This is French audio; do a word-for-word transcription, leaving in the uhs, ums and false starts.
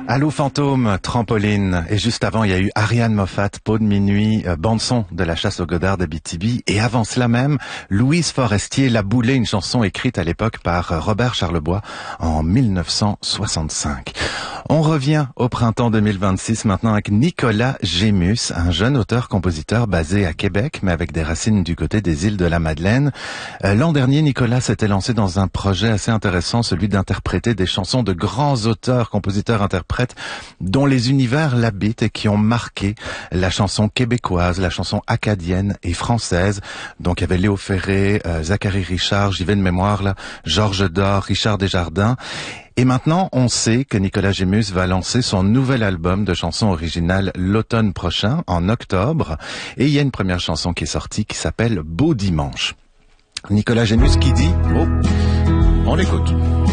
Allô fantôme, trampoline. Et juste avant, il y a eu Ariane Moffat, Peau de minuit, euh, bande-son de La chasse au Godard d'Abitibi. Et avant cela même, Louise Forestier, La Boulée, une chanson écrite à l'époque par Robert Charlebois en mille neuf cent soixante-cinq. On revient au printemps deux mille vingt-six maintenant avec Nicolas Gémus, un jeune auteur-compositeur basé à Québec, mais avec des racines du côté des îles de la Madeleine. Euh, l'an dernier, Nicolas s'était lancé dans un projet assez intéressant, celui d'interpréter des chansons de grands auteurs, compositeurs, interprètes, dont les univers l'habitent et qui ont marqué la chanson québécoise, la chanson acadienne et française. Donc il y avait Léo Ferré, euh, Zachary Richard, j'y vais de mémoire là, Georges Dor, Richard Desjardins. Et maintenant, on sait que Nicolas Gémus va lancer son nouvel album de chansons originales l'automne prochain, en octobre. Et il y a une première chanson qui est sortie qui s'appelle Beau Dimanche. Nicolas Gémus qui dit... Oh, on écoute.